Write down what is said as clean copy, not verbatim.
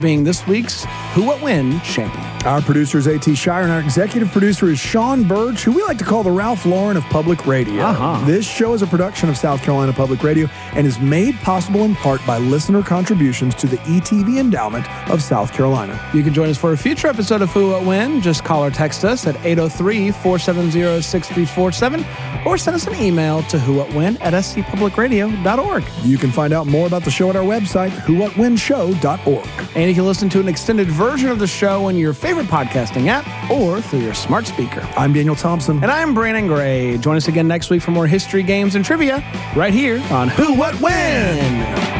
being this week's Who What When champion. Our producer is A.T. Shire, and our executive producer is Sean Birch, who we like to call the Ralph Lauren of public radio. This show is a production of South Carolina Public Radio and is made possible in part by listener contributions to the ETV Endowment of South Carolina. You can join us for a future episode of Who What When. Just call or text us at 803-470-6347 or send us an email to whowhatwhen@scpublicradio.org. You can find out more about the show at our website, whowhatwhenshow.org. And you can listen to an extended version of the show on your favorite podcasting app or through your smart speaker. I'm Daniel Thompson. And I'm Brandon Gray. Join us again next week for more history, games, and trivia right here on Who What When.